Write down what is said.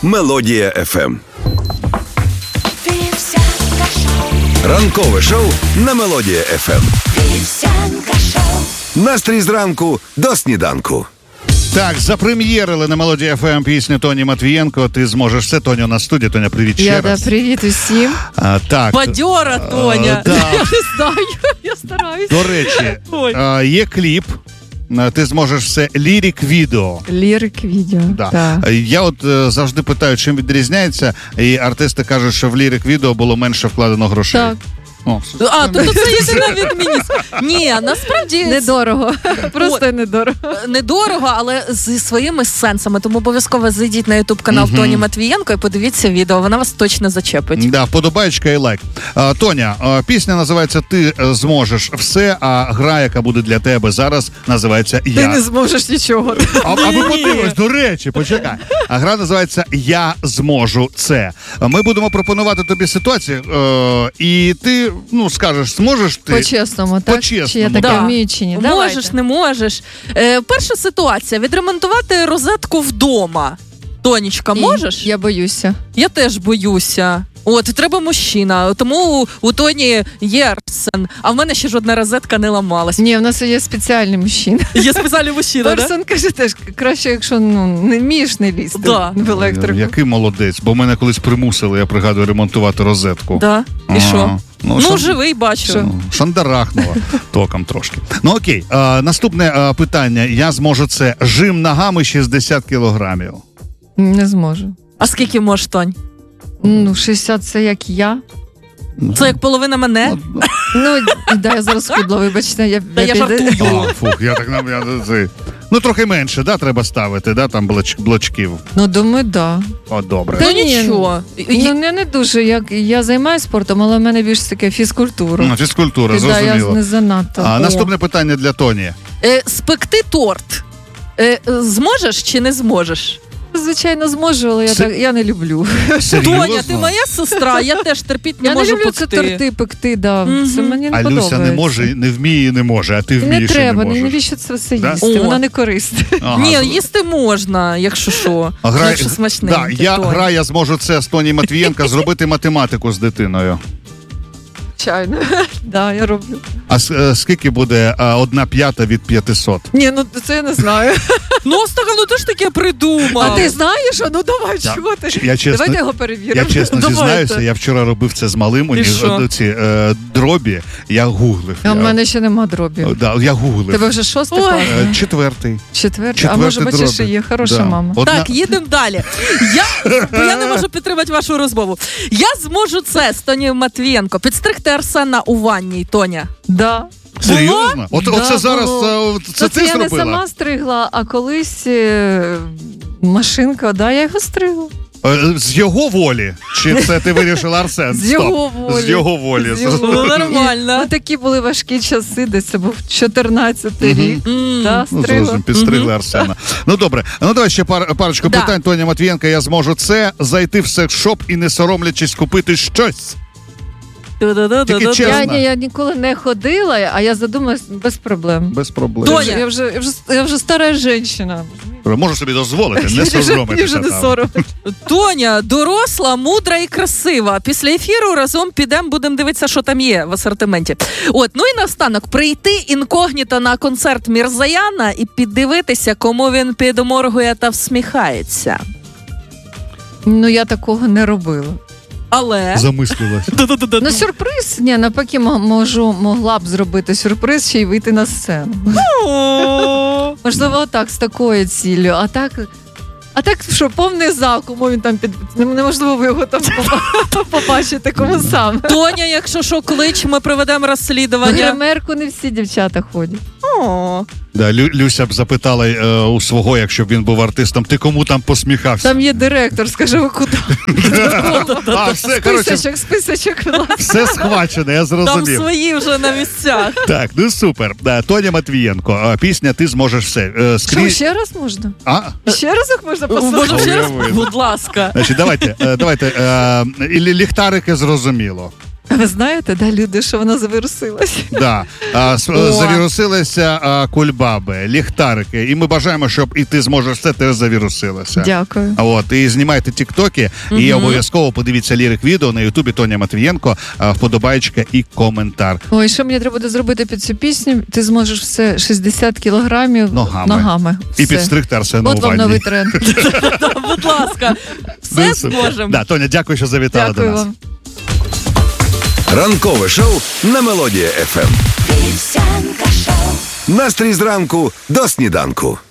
Мелодія ФМ. Ранкове шоу на Мелодія ФМ. Настрій зранку до сніданку. Так, запрем'єрили на Мелодії ФМ пісню Тоні Матвієнко. Ти зможеш все. Тоня на студії. Тоня, привіт ще раз. Привіт усім. Так. Бадьора, Тоня. Да. Я не знаю, я стараюсь. До речі, є кліп. Ти зможеш все лірик-відео. Лірик-відео, да. Так. Я от завжди питаю, чим відрізняється, і артисти кажуть, що в лірик-відео було менше вкладено грошей. Так. Тобто це єдина відмінність. Ні, насправді... Недорого. Просто недорого. Недорого, але зі своїми сенсами. Тому обов'язково зайдіть на ютуб-канал Тоні Матвієнко і подивіться відео. Вона вас точно зачепить. Да, подобаєчка і лайк. Тоня, пісня називається «Ти зможеш все», а гра, яка буде для тебе зараз, називається «Я». Ти не зможеш нічого. А ми подивимось, до речі, почекай. А гра називається «Я зможу це». Ми будемо пропонувати тобі ситуацію, і ти, скажеш, зможеш ти? По-чесному, так? По-чесному. Чи я таке вмію, чи ні? Можеш, не можеш. Перша ситуація. Відремонтувати розетку вдома. Тонечка, можеш? Я боюся. Я теж боюся. Треба мужчина. Тому у Тоні є Арсен. А в мене ще жодна розетка не ламалась. Ні, в нас є спеціальний мужчина. Є спеціальний мужчина, так? Арсен каже теж, краще, якщо не вмієш не лізти в електрику. Який молодець, бо мене колись примусили, я пригадую, ремонтувати розетку. Да? І що? Живий, бачу. Шандарахнула током трошки. Окей, наступне питання. Я зможу це. Жим ногами 60 кілограмів. Не зможу. А скільки можеш, Тонь? 60 це як я. Це як половина мене? Я зараз схудла, вибачте. Я жартую. Трохи менше, треба ставити, там блочків. Думаю, да. Добре. Та нічого. Не дуже. Я займаюся спортом, але в мене більш таке фізкультура. Фізкультура, зрозуміло. Я не занадто. Наступне питання для Тоні. Спекти торт. Зможеш чи не зможеш? Звичайно, зможу, але я не люблю. Серйозно? Тоня, ти моя сестра, я теж терпіти не можу пекти. Я не люблю це торти пекти, це мені не подобається. А Люся не може, не вміє і не може, а ти вмієш і не можеш. Не треба, навіщо це все їсти, вона не корисна. Ні, їсти можна, якщо що. Якщо смачненьке. Я зможу це з Тоні Матвієнка зробити математику з дитиною. Звичайно, я роблю. А скільки буде 1/5 від 500? Ні, це я не знаю. Ти ж таке придумав. А ти знаєш? Давай, чого ти? Давайте його перевіримо. Я чесно зізнаюся, я вчора робив це з малим, ці дробі, я гуглив. А в мене ще нема дробів. Я гуглив. Тебе вже 6 клас? 4. А може, бачиш, є хороша мама. Так, їдемо далі. Я не можу підтримати вашу розмову. Я зможу це з Тоні Матвієнко. Підстригти Арсена у ванні, Тоня. Да. Серйозно? Оце зараз це ти зробила? Я не сама стригла, а колись машинка, я його стригла. З його волі? Чи це ти вирішила, Арсен? З його волі. З його волі. Нормально. Такі були важкі часи, десь це був 14-й рік. Стригла. Підстригли Арсена. Добре. Давай ще парочку питань. Тоня Матвієнка, я зможу це. Зайти в секс-шоп і не соромлячись купити щось. Тільки чесно. Я ніколи не ходила, а я задумалась без проблем. Без проблем. Тоня. Я вже стара жінка. Можу собі дозволити, не соромитися там. Тоня, доросла, мудра і красива. Після ефіру разом будемо дивитися, що там є в асортименті. І наостанок, прийти інкогніто на концерт Мірзаяна і піддивитися, кому він підморгує та всміхається. Я такого не робила. Але... Замислилась. Сюрприз? Ні, навпаки, могла б зробити сюрприз ще й вийти на сцену. Можливо, отак, з такою ціллю. А так, що, повний зал, кому він там неможливо його там побачити, кому саме. Тоня, якщо що, клич, ми проведемо розслідування. В гримерку не всі дівчата ходять. Люся б запитала у свого, якщо б він був артистом, ти кому там посміхався? Там є директор, скажи, ви куди? Списочок. Все схвачено, я зрозумів. Там свої вже на місцях. Так, супер. Тоня Матвієнко, пісня «Ти зможеш все». Що, ще раз можна? Ще раз їх можна послухати? Ще раз? Будь ласка. Значить, давайте. Ліхтарики зрозуміло. Ви знаєте, да, люди, що вона завірусилась? Да. Завірусилися кульбаби, ліхтарики. І ми бажаємо, щоб і ти зможеш це теж завірусилося. Дякую. От, і знімайте тіктоки, і обов'язково подивіться лірик-відео на ютубі Тоня Матвієнко, вподобайка і коментар. Ой, що мені треба буде зробити під цю пісню? Ти зможеш все 60 кілограмів ногами. І Все. підстригти Арсена От у вам ванні. новий тренд. Будь ласка, все зможемо. Да, Тоня, дякую, що завітала Дякую до нас. вам. Ранкове шоу на Мелодія ФМ. Настрій зранку до сніданку.